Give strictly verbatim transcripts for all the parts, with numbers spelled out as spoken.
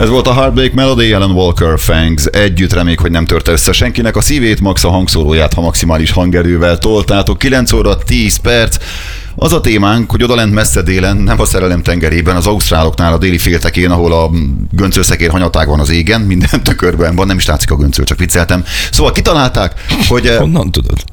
Ez volt a Heartbreak Melody, Alan Walker, Fangs. Együtt reméljük, hogy nem törte össze senkinek a szívét, max a hangszóróját, ha maximális hangerővel toltátok. kilenc óra tíz perc. Az a témánk, hogy odalent messze délen, nem a szerelem tengerében, az ausztráloknál a déli féltekén, ahol a göncölszekér hanyatág van az égen, minden tükörben van, nem is látszik a göncöl, csak vicceltem. Szóval kitalálták, hogy... Honnan tudod?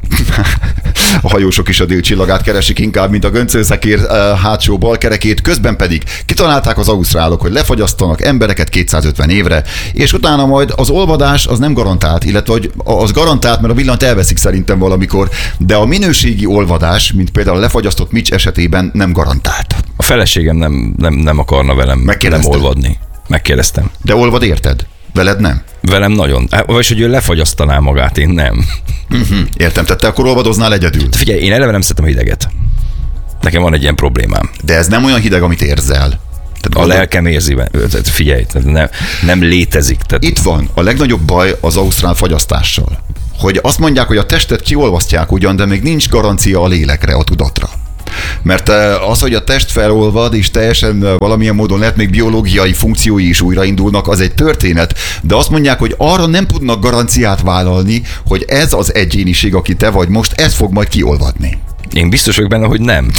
A hajósok is a dél csillagát keresik inkább, mint a göncölszekér uh, hátsó bal kerekét, közben pedig kitalálták az ausztrálok, hogy lefagyasztanak embereket kétszázötven évre, és utána majd az olvadás az nem garantált, illetve hogy az garantált, mert a villant elveszik szerintem valamikor, de a minőségi olvadás, mint például a lefagyasztott Mitch esetében nem garantált. A feleségem nem, nem, nem akarna velem nem olvadni. Megkérdeztem. De olvad érted? Veled nem? Velem nagyon. Vagyis, hogy ő lefagyasztaná magát, én nem. Uh-huh. Értem, tehát te akkor olvadoznál egyedül. De figyelj, én eleve nem szeretem a hideget. Nekem van egy ilyen problémám. De ez nem olyan hideg, amit érzel. Tehát a gondol... lelkem érzi. Figyelj, nem, nem létezik. Tehát... Itt van a legnagyobb baj az ausztrál fagyasztással. Hogy azt mondják, hogy a testet kiolvasztják ugyan, de még nincs garancia a lélekre, a tudatra. Mert az, hogy a test felolvad, és teljesen valamilyen módon lehet még biológiai funkciói is újraindulnak, az egy történet, de azt mondják, hogy arra nem tudnak garanciát vállalni, hogy ez az egyéniség, aki te vagy most, ez fog majd kiolvadni. Én biztos vagyok benne, hogy nem.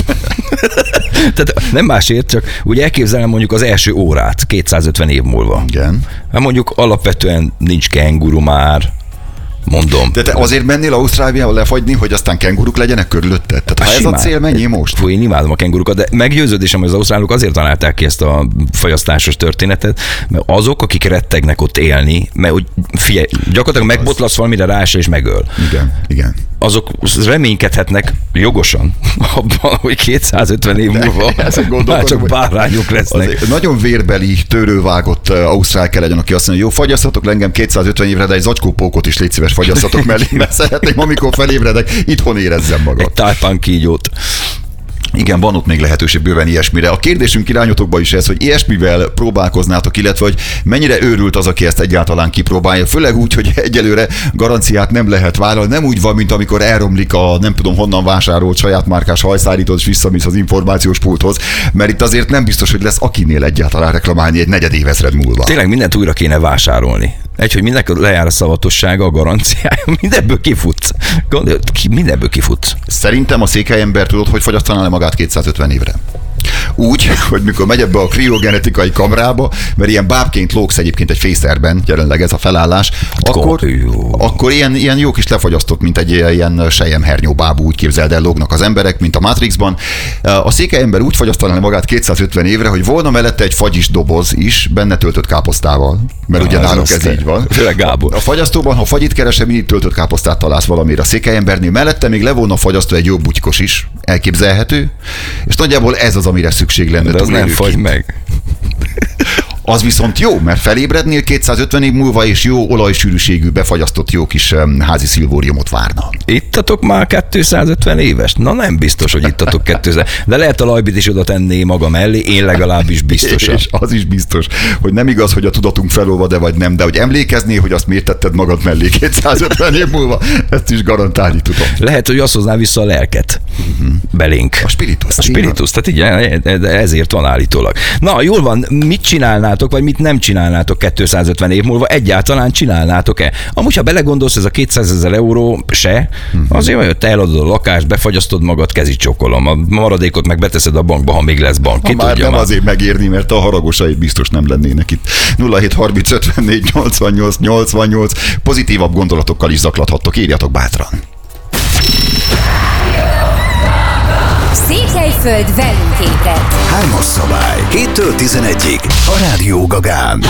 Tehát nem másért, csak úgy elképzelem mondjuk az első órát kétszázötven év múlva. Igen. Hát mondjuk alapvetően nincs kenguru már, mondom. De te azért mennél Ausztráliába lefagyni, hogy aztán kenguruk legyenek körülötted? Tehát ha ez a cél, menjél most. Fú, én imádom a kengurukat, de meggyőződésem, hogy az ausztrálok azért találták ki ezt a fagyasztásos történetet, mert azok, akik rettegnek ott élni, mert hogy figyelj, gyakorlatilag megbotlasz valamire rásra és megöl. Igen, igen. Azok reménykedhetnek jogosan abban, hogy kétszázötven év múlva már csak bárányok lesznek. Nagyon vérbeli, törővágott ausztrál kell legyen, aki azt mondja, jó, fagyasztatok le engem kétszázötven évre, de egy zacskópókot is légy szíves fagyasztatok mellé, mert szeretném, amikor felébredek, itthon érezzem magam. Egy tájpán kígyót. Igen, van ott még lehetőség bőven ilyesmire. A kérdésünk irányotokban is ez, hogy ilyesmivel próbálkoznátok, illetve hogy mennyire őrült az, aki ezt egyáltalán kipróbálja. Főleg úgy, hogy egyelőre garanciát nem lehet vállalni. Nem úgy van, mint amikor elromlik a nem tudom honnan vásárolt saját márkás hajszárítót, és visszamész az információs pulthoz, mert itt azért nem biztos, hogy lesz akinél egyáltalán reklamálni egy negyedévezred múlva. Tényleg mindent újra kéne vásárolni. Egy, hogy mindenki lejár a szavatossága, a garanciája, mindenből kifutsz. Mindenből kifutsz. Szerintem a székelyember tudod, hogy fogyasztaná le magát kétszázötven évre. Úgy, hogy mikor megy ebbe a kriogenetikai kamrába, mert ilyen bábként lógsz egyébként egy fészerben, jelenleg ez a felállás, akkor, akkor ilyen, ilyen jó kis lefagyasztott, mint egy ilyen selyemhernyó bábú, úgy képzeld el, lógnak az emberek, mint a Matrixban. A székelyember úgy fagyasztaná magát kétszázötven évre, hogy volna mellette egy fagyis doboz is, benne töltött káposztával, mert ugye náluk ez így van. A fagyasztóban, ha fagyit keresel, mindig töltött káposztát találsz valamire. A székelyembernél mellette még le volna a fagyasztó egy jó butykos is, elképzelhető, és nagyjából ez az, amire szükség lenne. De az nem fagy meg. Az viszont jó, mert felébrednél kétszázötven év múlva, és jó olajsűrűségű, befagyasztott jó kis házi szilvóriumot várna. Ittatok már kétszázötven éves? Na nem biztos, hogy ittatok kétszáz. De lehet a lajbit is oda tenné maga mellé, én legalábbis biztosan. És az is biztos, hogy nem igaz, hogy a tudatunk felolvad-e vagy nem, de hogy emlékeznél, hogy azt miért tetted magad mellé kétszázötven év múlva, ezt is garantálni tudom. Lehet, hogy azt hozná vissza a lelket uh-huh. belénk. A spiritus. A spiritus, tehát igen, ezért van állítólag. Na, jól van, mit csinálnátok, vagy mit nem csinálnátok kétszázötven év múlva? Egyáltalán csinálnátok-e? Amúgy, ha belegondolsz, ez a kétszázezer euró se, uh-huh. azért, hogy te eladod a lakást, befagyasztod magad, kezicsokolom. A maradékot meg beteszed a bankba, ha még lesz bank. Ki ha már nem már? Azért megérni, mert a haragosait biztos nem lennének itt. nulla hét harminc ötvennégy nyolcvannyolc nyolcvannyolc pozitívabb gondolatokkal is zaklathattok, írjatok bátran. Székelyföld velünk ébredt. Hármas szabály. héttől tizenegyig a Rádió Gagán.